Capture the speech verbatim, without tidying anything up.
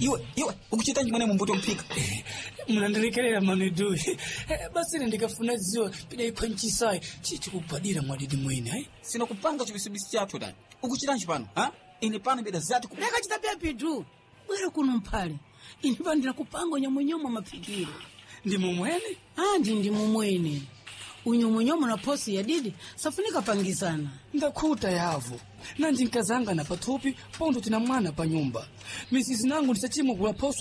iwe iwe ukuchita njimane mumbuto mpika mnandirekerera manedu basi ndikafuna ziwa pidai kwanchisai chichi kupadira mwadidi mwene hai sina kupanga chibisibisi chathu dani ukuchita njipano ha ine pano beda zati ku leka chita pia pitu bwera kuno mphale ine pandira kupanga nyamwenyomo mapikiro ndi mumwene ah ndi ndi mumwene unyomwenyomo na posi ya didi safunika pangizana ndakhuta yavo nanji nkazanga na pathupi pondo tina mwana pa nyumba misisi nangu ndisachimwe kula poso